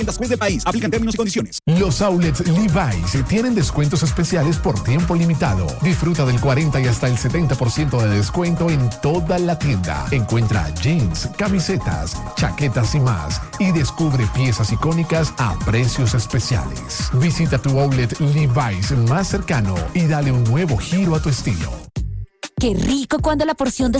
Después del país, aplican términos y condiciones. Los outlets Levi's tienen descuentos especiales por tiempo limitado. Disfruta del 40 y hasta el 70% de descuento en toda la tienda. Encuentra jeans, camisetas, chaquetas y más. Y descubre piezas icónicas a precios especiales. Visita tu outlet Levi's más cercano y dale un nuevo giro a tu estilo. Qué rico cuando la porción de